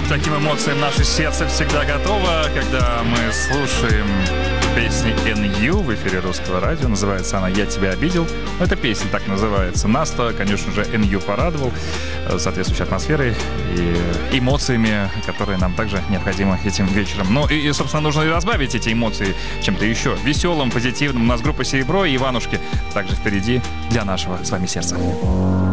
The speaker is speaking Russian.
к таким эмоциям наше сердце всегда готово, когда мы слушаем песни NU в эфире Русского радио. Называется она «Я тебя обидел». Эта песня так называется. Нас-то, конечно же, NU порадовал соответствующей атмосферой и эмоциями, которые нам также необходимы этим вечером. Ну и, собственно, нужно и разбавить эти эмоции чем-то еще веселым, позитивным. У нас группа «Серебро» и «Иванушки» также впереди для нашего с вами сердца.